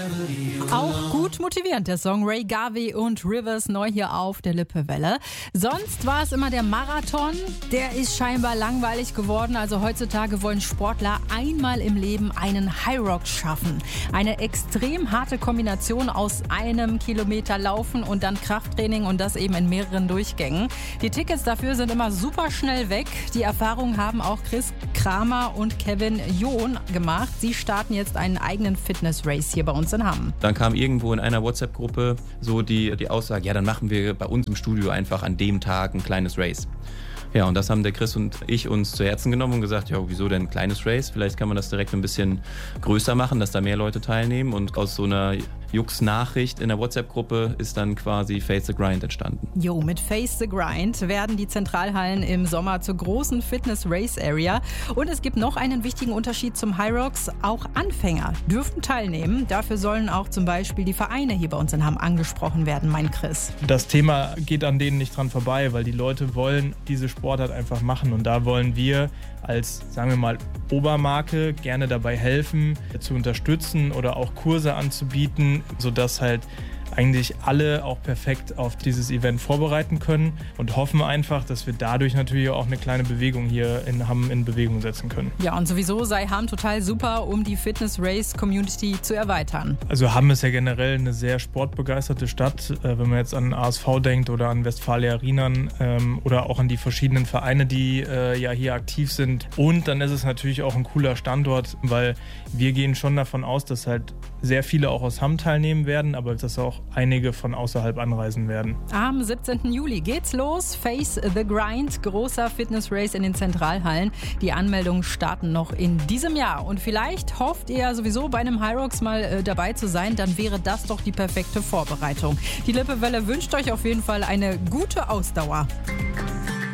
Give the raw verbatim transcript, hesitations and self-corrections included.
Auch gut motivierend, der Song Ray Garvey und Rivers neu hier auf der Lippewelle. Sonst war es immer der Marathon, der ist scheinbar langweilig geworden. Also heutzutage wollen Sportler einmal im Leben einen High Rock schaffen. Eine extrem harte Kombination aus einem Kilometer Laufen und dann Krafttraining und das eben in mehreren Durchgängen. Die Tickets dafür sind immer super schnell weg. Die Erfahrung haben auch Chris Kramer und Kevin John gemacht. Sie starten jetzt einen eigenen Fitness-Race hier bei uns in Hamm. Dann kam irgendwo in einer WhatsApp-Gruppe so die, die Aussage, ja, dann machen wir bei uns im Studio einfach an dem Tag ein kleines Race. Ja, und das haben der Chris und ich uns zu Herzen genommen und gesagt, ja, wieso denn ein kleines Race? Vielleicht kann man das direkt ein bisschen größer machen, dass da mehr Leute teilnehmen. Und aus so einer Jux-Nachricht in der WhatsApp-Gruppe ist dann quasi Face the Grind entstanden. Jo, mit Face the Grind werden die Zentralhallen im Sommer zur großen Fitness-Race-Area. Und es gibt noch einen wichtigen Unterschied zum High Rocks. Auch Anfänger dürfen teilnehmen. Dafür sollen auch zum Beispiel die Vereine hier bei uns in Hamm angesprochen werden, mein Chris. Das Thema geht an denen nicht dran vorbei, weil die Leute wollen diese Sportart einfach machen. Und da wollen wir als, sagen wir mal, Obermarke gerne dabei helfen, zu unterstützen oder auch Kurse anzubieten, sodass halt eigentlich alle auch perfekt auf dieses Event vorbereiten können und hoffen einfach, dass wir dadurch natürlich auch eine kleine Bewegung hier in Hamm in Bewegung setzen können. Ja, und sowieso sei Hamm total super, um die Fitness-Race-Community zu erweitern. Also Hamm ist ja generell eine sehr sportbegeisterte Stadt. Wenn man jetzt an A S V denkt oder an Westfalia Rheinland ähm, oder auch an die verschiedenen Vereine, die äh, ja hier aktiv sind. Und dann ist es natürlich auch ein cooler Standort, weil wir gehen schon davon aus, dass halt sehr viele auch aus Hamm teilnehmen werden, aber dass auch einige von außerhalb anreisen werden. Am siebzehnten Juli geht's los. Face the Grind, großer Fitness-Race in den Zentralhallen. Die Anmeldungen starten noch in diesem Jahr. Und vielleicht hofft ihr sowieso bei einem High Rocks mal äh, dabei zu sein, dann wäre das doch die perfekte Vorbereitung. Die Lippewelle wünscht euch auf jeden Fall eine gute Ausdauer.